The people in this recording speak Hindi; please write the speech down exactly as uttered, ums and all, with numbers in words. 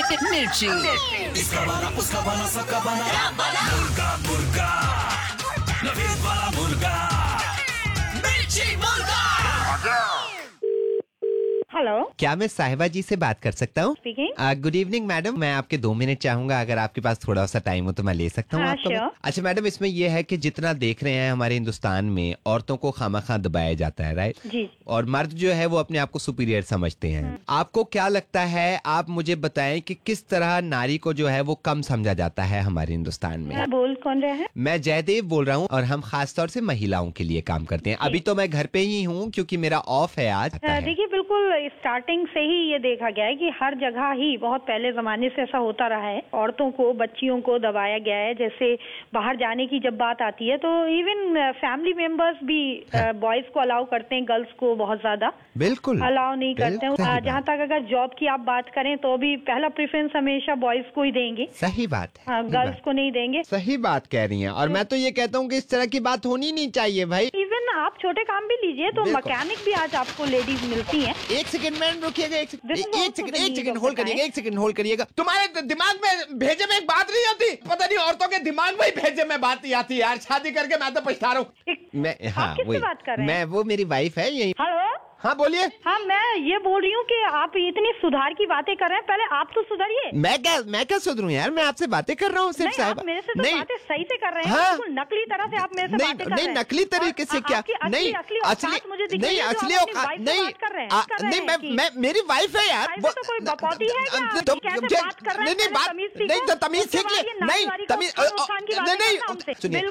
मिर्ची। इसका वाला उसका वाला सबका वाला मुर्गा मुर्गा नवीन वाला मुर्गा मिर्ची मुर्गा। हेलो, क्या मैं साहिबा जी से बात कर सकता हूँ? स्पीकिंग। गुड इवनिंग मैडम, मैं आपके दो मिनट चाहूंगा, अगर आपके पास थोड़ा सा टाइम हो तो मैं ले सकता हूँ हाँ, आपको? sure। अच्छा मैडम, इसमें यह है कि जितना देख रहे हैं हमारे हिंदुस्तान में औरतों को खामखा दबाया जाता है, राइट? जी। और मर्द जो है वो अपने आप को सुपीरियर समझते हैं। आपको क्या लगता है, आप मुझे बताएं कि किस तरह नारी को जो है वो कम समझा जाता है हमारे हिंदुस्तान में? बोल कौन रहे हैं? मैं जयदेव बोल रहा हूँ और हम खास तौर से महिलाओं के लिए काम करते हैं। अभी तो मैं घर पे ही हूँ क्योंकि मेरा ऑफ है आज। देखिए, बिल्कुल स्टार्टिंग से ही ये देखा गया है कि हर जगह ही बहुत पहले जमाने से ऐसा होता रहा है। औरतों को, बच्चियों को दबाया गया है। जैसे बाहर जाने की जब बात आती है तो इवन फैमिली मेंबर्स भी बॉयज को अलाउ करते हैं, गर्ल्स को बहुत ज्यादा बिल्कुल अलाउ नहीं करते हैं। जहाँ तक अगर जॉब की आप बात करें तो भी पहला प्रेफरेंस हमेशा बॉयज को ही देंगे। सही बात है, गर्ल्स को नहीं देंगे। सही बात कह रही हैं। और मैं तो ये कहता हूँ कि इस तरह की बात होनी नहीं चाहिए भाई। इवन आप छोटे काम भी लीजिए तो मैकेनिक भी आज आपको लेडीज मिलती हैं। एक सेकंड मैडम रुकिएगा, एक सेकंड This is एक also सेकंड the एक need second of hold the करिएगा, time। एक सेकंड होल्ड करिएगा। तुम्हारे दिमाग में भेजे में एक बात नहीं आती? पता नहीं औरतों के दिमाग में ही भेजे में बात नहीं आती यार। शादी करके मैं तो पछता रहा हूँ। मैं हाँ आप किससे वही बात कर रहे हैं? मैं वो मेरी वाइफ है यही। हेलो। हाँ बोलिए। हाँ, मैं ये बोल रही हूँ कि आप इतनी सुधार की बातें कर रहे हैं, पहले आप तो सुधरिए। मैं क्या मैं क्या सुधरूं यार, मैं आपसे बातें कर रहा हूँ सिर्फ नहीं, साहब। आप मेरे से तो बातें सही से कर रहे हैं। हाँ। बिल्कुल नकली तरह से आप मेरे से नहीं, बातें कर नहीं, रहे हैं। नकली तरीके से और क्या? आपकी असली- नहीं, असली असली औकात मुझे दिख रही नहीं, है, जो असली आप अपनी औकात wife से नहीं, बात कर रहे हैं, आ, कर रहे नहीं, हैं मैं कि- मैं मेरी वाइफ है यार। ऐसे तो कोई बकौती है क्या? तो- कैसे जे- बात कर रहे हैं? नहीं नहीं पहले बात तमीज सीखो। नहीं तो तमीज उसके सीख बाद ले। ये नारी नहीं वारी को तमीज उत्थान उत्थान की बातें नहीं करना हमसे। नहीं सुनिए